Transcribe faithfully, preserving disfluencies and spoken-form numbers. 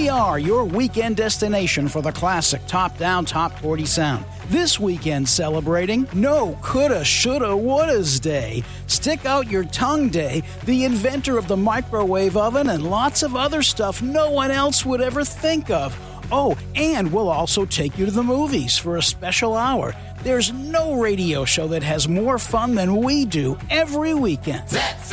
We are your weekend destination for the classic top-down, top forty sound. This weekend celebrating No Coulda, Shoulda, Woulda's Day, Stick Out Your Tongue Day, the inventor of the microwave oven, and lots of other stuff no one else would ever think of. Oh, and we'll also take you to the movies for a special hour. There's no radio show that has more fun than we do every weekend. That's